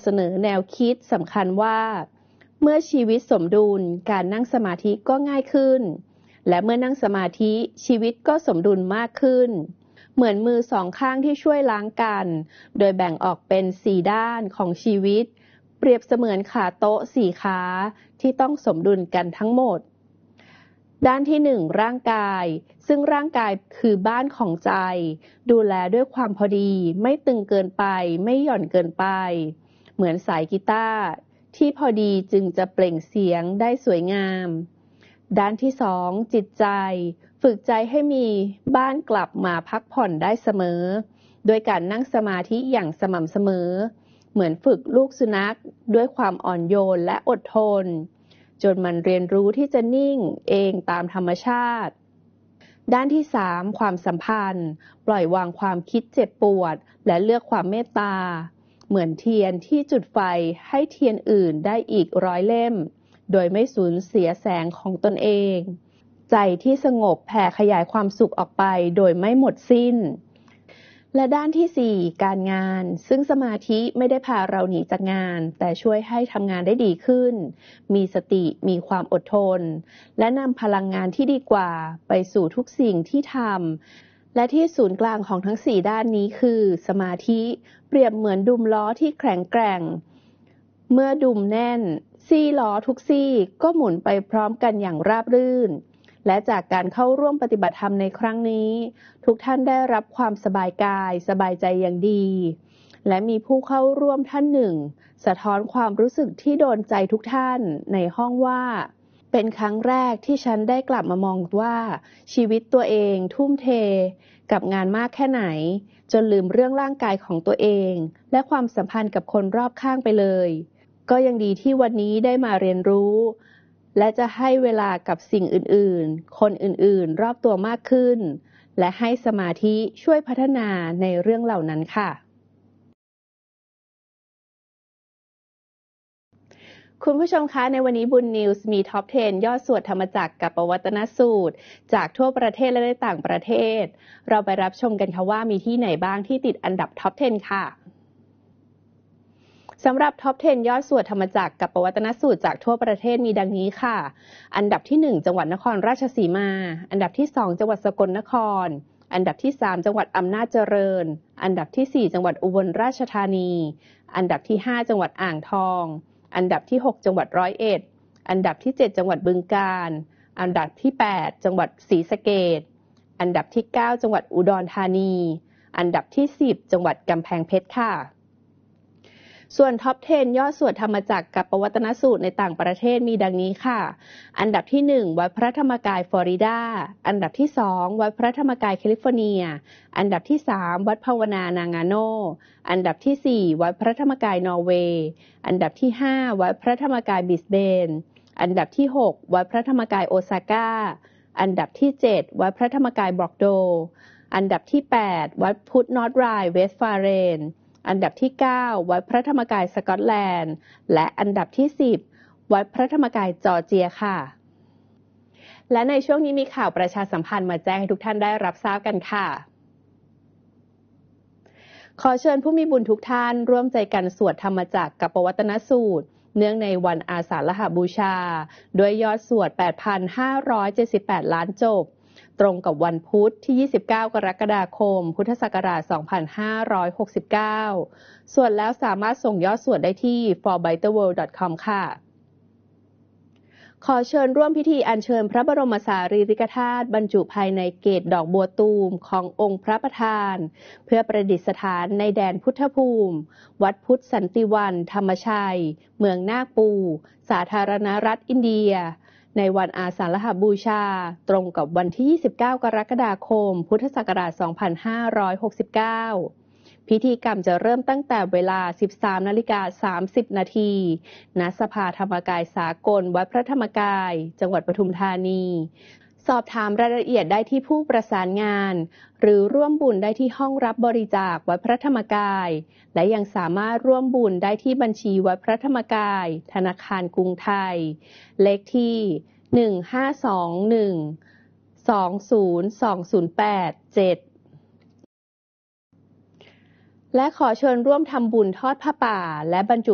เสนอแนวคิดสำคัญว่าเมื่อชีวิตสมดุลการนั่งสมาธิก็ง่ายขึ้นและเมื่อนั่งสมาธิชีวิตก็สมดุลมากขึ้นเหมือนมือสองข้างที่ช่วยล้างกันโดยแบ่งออกเป็น4ด้านของชีวิตเปรียบเสมือนขาโต๊ะ4ขาที่ต้องสมดุลกันทั้งหมดด้านที่1ร่างกายซึ่งร่างกายคือบ้านของใจดูแลด้วยความพอดีไม่ตึงเกินไปไม่หย่อนเกินไปเหมือนสายกีตาร์ที่พอดีจึงจะเปล่งเสียงได้สวยงามด้านที่2จิตใจฝึกใจให้มีบ้านกลับมาพักผ่อนได้เสมอโดยการนั่งสมาธิอย่างสม่ำเสมอเหมือนฝึกลูกสุนัขด้วยความอ่อนโยนและอดทนจนมันเรียนรู้ที่จะนิ่งเองตามธรรมชาติด้านที่3ความสัมพันธ์ปล่อยวางความคิดเจ็บปวดและเลือกความเมตตาเหมือนเทียนที่จุดไฟให้เทียนอื่นได้อีก100เล่มโดยไม่สูญเสียแสงของตนเองใจที่สงบแผ่ขยายความสุขออกไปโดยไม่หมดสิ้นและด้านที่4การงานซึ่งสมาธิไม่ได้พาเราหนีจากงานแต่ช่วยให้ทำงานได้ดีขึ้นมีสติมีความอดทนและนำพลังงานที่ดีกว่าไปสู่ทุกสิ่งที่ทำและที่ศูนย์กลางของทั้ง4ด้านนี้คือสมาธิเปรียบเหมือนดุมล้อที่แข็งแกร่งเมื่อดุมแน่นซี่ล้อทุกซี่ก็หมุนไปพร้อมกันอย่างราบรื่นและจากการเข้าร่วมปฏิบัติธรรมในครั้งนี้ทุกท่านได้รับความสบายกายสบายใจอย่างดีและมีผู้เข้าร่วมท่านหนึ่งสะท้อนความรู้สึกที่โดนใจทุกท่านในห้องว่าเป็นครั้งแรกที่ฉันได้กลับมามองว่าชีวิตตัวเองทุ่มเทกับงานมากแค่ไหนจนลืมเรื่องร่างกายของตัวเองและความสัมพันธ์กับคนรอบข้างไปเลยก็ยังดีที่วันนี้ได้มาเรียนรู้และจะให้เวลากับสิ่งอื่นๆคนอื่นๆรอบตัวมากขึ้นและให้สมาธิช่วยพัฒนาในเรื่องเหล่านั้นค่ะคุณผู้ชมคะในวันนี้บุญนิวส์มีท็อป 10 ยอดสวดธรรมจักรกับปวัตนสูตรจากทั่วประเทศและในต่างประเทศเราไปรับชมกันค่ะว่ามีที่ไหนบ้างที่ติดอันดับท็อป 10 ค่ะสำหรับท็อป 10 ยอดสวดธรรมจักรกับปวัตนสูตรจากทั่วประเทศมีดังนี้ค่ะอันดับที่1จังหวัดนครราชสีมาอันดับที่2จังหวัดสกลนครอันดับที่3จังหวัดอำนาจเจริญอันดับที่4จังหวัดอุบลราชธานีอันดับที่5จังหวัดอ่างทองอันดับที่6จังหวัดร้อยเอ็ดอันดับที่7จังหวัดบึงกาฬอันดับที่8จังหวัดศรีสะเกษอันดับที่9จังหวัดอุดรธานีอันดับที่10จังหวัดกำแพงเพชรค่ะส่วนท็อป 10 ยอดสวดธรรมจักรกับปวัตนสูตรในต่างประเทศมีดังนี้ค่ะอันดับที่1วัดพระธรรมกายฟลอริดาอันดับที่2วัดพระธรรมกายแคลิฟอร์เนียอันดับที่3วัดภาวนานางาโนอันดับที่4วัดพระธรรมกายนอร์เวย์อันดับที่5วัดพระธรรมกายบริสเบนอันดับที่6วัดพระธรรมกายโอซาก้าอันดับที่7วัดพระธรรมกายบล็อกโดอันดับที่8วัดพุทธนอร์ทไรด์เวสต์ฟาเรนอันดับที่9วัดพระธรรมกายสกอตแลนด์และอันดับที่10วัดพระธรรมกายจอร์เจียค่ะและในช่วงนี้มีข่าวประชาสัมพันธ์มาแจ้งให้ทุกท่านได้รับทราบกันค่ะขอเชิญผู้มีบุญทุกท่านร่วมใจกันสวดธรรมจักรกับปวัตนสูตรเนื่องในวันอาสาฬหบูชาด้วยยอดสวด 8,578 ล้านจบตรงกับวันพุธที่ 29 กรกฎาคม พุทธศักราช 2569 ส่วนแล้วสามารถส่งยอดสวดได้ที่ forbitterworld.com ค่ะขอเชิญร่วมพิธีอัญเชิญพระบรมสารีริกธาตุบรรจุภายในเกศดอกบัวตูมขององค์พระประธานเพื่อประดิษฐานในแดนพุทธภูมิวัดพุทธสันติวันธรรมชัยเมืองนาคปูสาธารณรัฐอินเดียในวันอาสาฬหบูชาตรงกับวันที่ 29 กรกฎาคม พุทธศักราช 2569 พิธีกรรมจะเริ่มตั้งแต่เวลา 13:30 น.ณ สภาธรรมกายสากลวัดพระธรรมกายจังหวัดปทุมธานีสอบถามรายละเอียดได้ที่ผู้ประสานงานหรือร่วมบุญได้ที่ห้องรับบริจาควัดพระธรรมกายและยังสามารถร่วมบุญได้ที่บัญชีวัดพระธรรมกายธนาคารกรุงไทยเลขที่ 1521-20208-7และขอเชิญร่วมทำบุญทอดผ้าป่าและบรรจุ